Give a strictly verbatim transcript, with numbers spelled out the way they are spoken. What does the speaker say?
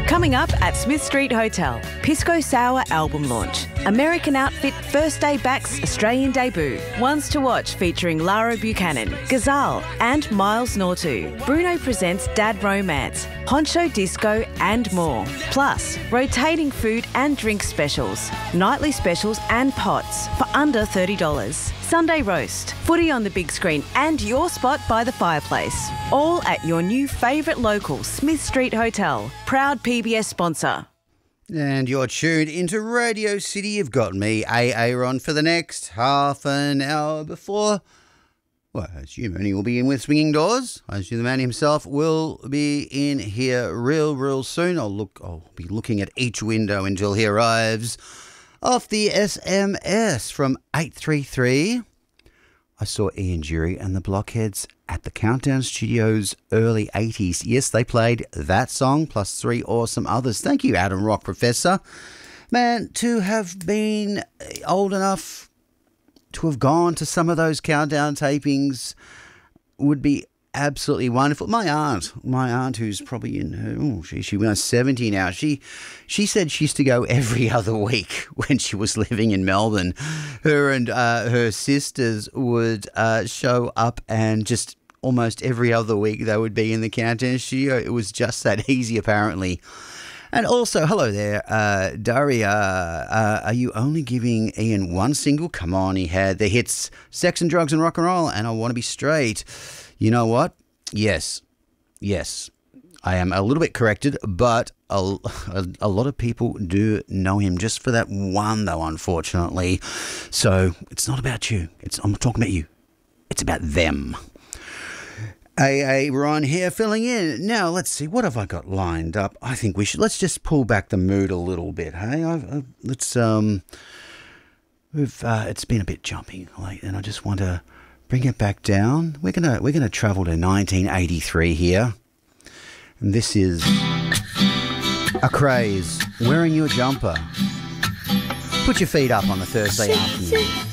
Coming up at Smith Street Hotel, Pisco Sour album launch. American outfit First Day Back's Australian debut. Ones to Watch featuring Lara Buchanan, Ghazal and Miles Nortu. Bruno presents Dad Romance, Honcho Disco and more. Plus, rotating food and drink specials, nightly specials and pots for under thirty dollars. Sunday roast, footy on the big screen and your spot by the fireplace. All at your new favourite local Smith Street Hotel. Proud P B S sponsor. And you're tuned into Radio City. You've got me, A. Aaron, for the next half an hour before, well, I assume Ernie will be in with Swinging Doors. I assume the man himself will be in here real, real soon. I'll look. I'll be looking at each window until he arrives. Off the S M S from eight three three, I saw Ian Jury and the Blockheads at the Countdown Studios early eighties. Yes, they played that song plus three awesome others. Thank you, Adam Rock Professor. Man, to have been old enough to have gone to some of those Countdown tapings would be absolutely wonderful. My aunt, my aunt who's probably in her, oh, she, she was seventy now, she she said she used to go every other week when she was living in Melbourne. Her and uh, her sisters would uh, show up and just almost every other week they would be in the Countdown studio. It was just that easy, apparently. And also, hello there, uh, Daria, uh, are you only giving Ian one single? Come on, he had the hits Sex and Drugs and Rock and Roll and I Want to Be Straight. You know what? Yes, yes, I am a little bit corrected, but a, a, a lot of people do know him just for that one, though, unfortunately. So it's not about you. It's I'm not talking about you. It's about them. A A Ron here filling in. Now, let's see. What have I got lined up? I think we should, let's just pull back the mood a little bit, hey? I've, I've, let's, um, we've, uh, it's been a bit jumpy late, and I just want to bring it back down. We're gonna we're gonna travel to nineteen eighty-three here, and this is A Craze. Wearing Your Jumper. Put your feet up on a Thursday afternoon.